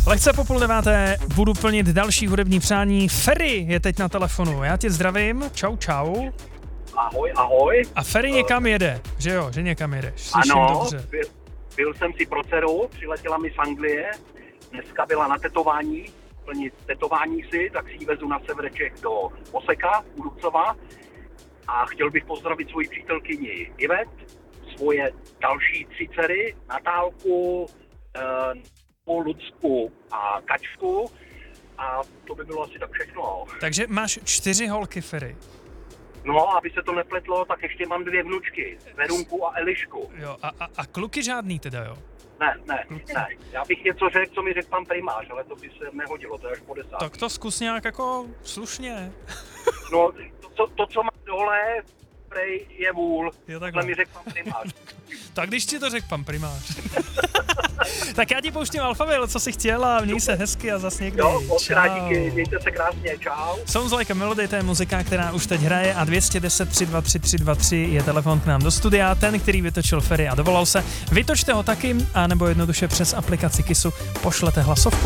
Lehce po 8:30 budu plnit další hudební přání. Ferry je teď na telefonu. Já tě zdravím. Čau. Ahoj, ahoj. A Ferry někam jede, že jo? Že někam jedeš. Slyším ano, dobře. byl jsem si pro dceru, přiletěla mi z Anglie, dneska byla na tetování, plnit tetování si, tak si ji vezu na sever Čech do Oseka, u Ducova a chtěl bych pozdravit svoji přítelkyni Ivet, svoje další 3 dcery, Natálku, Lucku a Kačku a to by bylo asi tak všechno. Takže máš 4 holky, Ferry. No, aby se to nepletlo, tak ještě mám 2 vnučky, Verunku a Elišku. Jo, a kluky žádný teda, jo? Ne. Já bych něco řekl, co mi řekl pan primář, ale to by se nehodilo, to je až po 10. Tak to zkus nějak jako slušně. No, to co má dole, prej je vůl, Jo, takhle mi řekl pan primář. Tak když ti to řekl pan primář. Tak já ti pouštím Alphaville, co jsi chtěl a měj se hezky a zas někdy. Jo, moc krát díky, mějte se krásně, čau. Sounds Like a Melody, to je muzika, která už teď hraje a 210 323 323 je telefon k nám do studia, ten, který vytočil Ferry a dovolal se. Vytočte ho taky, anebo jednoduše přes aplikaci Kissu pošlete hlasovku.